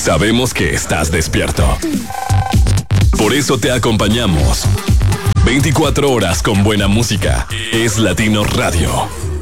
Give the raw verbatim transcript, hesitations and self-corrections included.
Sabemos que estás despierto. Por eso te acompañamos. veinticuatro horas con buena música. Es Latino Radio.